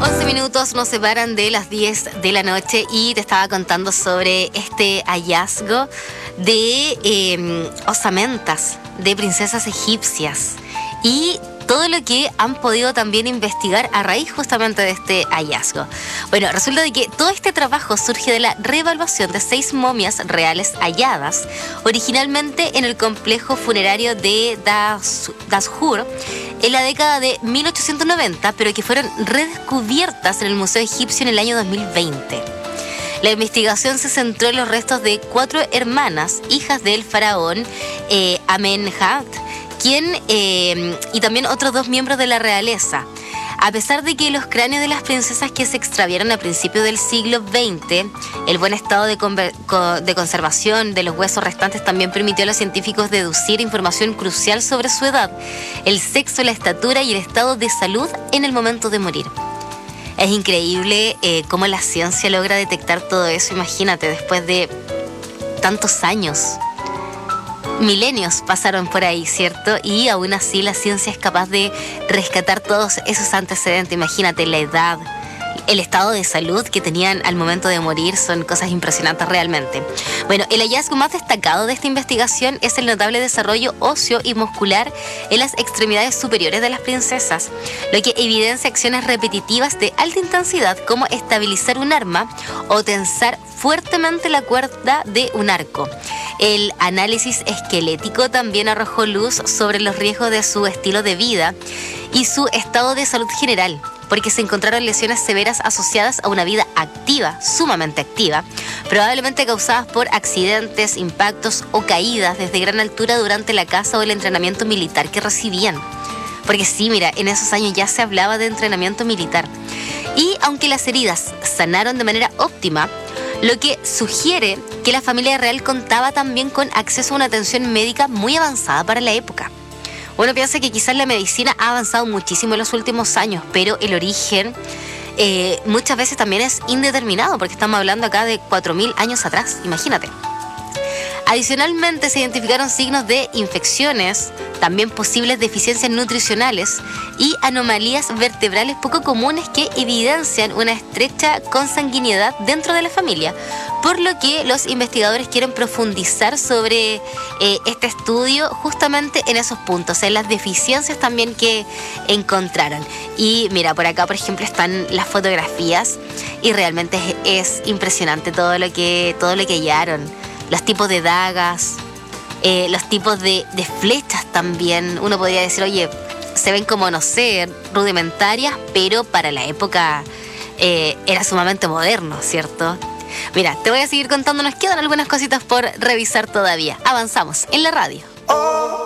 11 minutos nos separan de las 10 de la noche y te estaba contando sobre este hallazgo de osamentas de princesas egipcias y todo lo que han podido también investigar a raíz justamente de este hallazgo. Bueno, resulta de que todo este trabajo surge de la reevaluación de 6 momias reales halladas originalmente en el complejo funerario de Dashur en la década de 1890, pero que fueron redescubiertas en el Museo Egipcio en el año 2020. La investigación se centró en los restos de 4 hermanas, hijas del faraón Amenhotep, y también otros 2 miembros de la realeza. A pesar de que los cráneos de las princesas que se extraviaron a principios del siglo XX, el buen estado de conservación de los huesos restantes también permitió a los científicos deducir información crucial sobre su edad, el sexo, la estatura y el estado de salud en el momento de morir. Es increíble cómo la ciencia logra detectar todo eso. Imagínate, después de tantos años. Milenios pasaron por ahí, ¿cierto? Y aún así la ciencia es capaz de rescatar todos esos antecedentes. Imagínate la edad, el estado de salud que tenían al momento de morir, son cosas impresionantes realmente. Bueno, el hallazgo más destacado de esta investigación es el notable desarrollo óseo y muscular en las extremidades superiores de las princesas, lo que evidencia acciones repetitivas de alta intensidad como estabilizar un arma o tensar fuertemente la cuerda de un arco. El análisis esquelético también arrojó luz sobre los riesgos de su estilo de vida y su estado de salud general, porque se encontraron lesiones severas asociadas a una vida activa, sumamente activa, probablemente causadas por accidentes, impactos o caídas desde gran altura durante la caza o el entrenamiento militar que recibían. Porque sí, mira, en esos años ya se hablaba de entrenamiento militar. Y aunque las heridas sanaron de manera óptima, lo que sugiere que la familia real contaba también con acceso a una atención médica muy avanzada para la época. Uno piensa que quizás la medicina ha avanzado muchísimo en los últimos años, pero el origen muchas veces también es indeterminado, porque estamos hablando acá de 4.000 años atrás, imagínate. Adicionalmente se identificaron signos de infecciones, también posibles deficiencias nutricionales y anomalías vertebrales poco comunes que evidencian una estrecha consanguinidad dentro de la familia, por lo que los investigadores quieren profundizar sobre este estudio justamente en esos puntos, en las deficiencias también que encontraron. Y mira, por acá por ejemplo están las fotografías y realmente es impresionante todo lo que hallaron. Los tipos de dagas, los tipos de flechas también. Uno podría decir, oye, se ven como, no sé, rudimentarias, pero para la época era sumamente moderno, ¿cierto? Mira, te voy a seguir contando, nos quedan algunas cositas por revisar todavía. Avanzamos en la radio.